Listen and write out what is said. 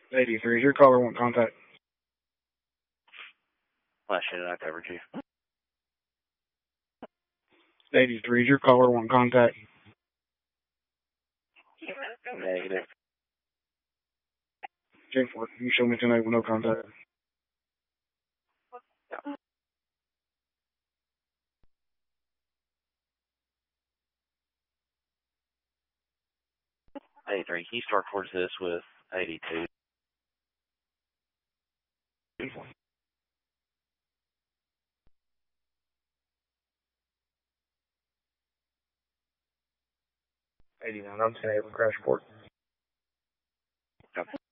83, is your caller want contact? Last shit I covered you. 83, is your caller want contact? Negative. J4, can you show me tonight with no contact? Yeah. 83, can you start towards this with 82? $89, I'm 10 crash report. Okay.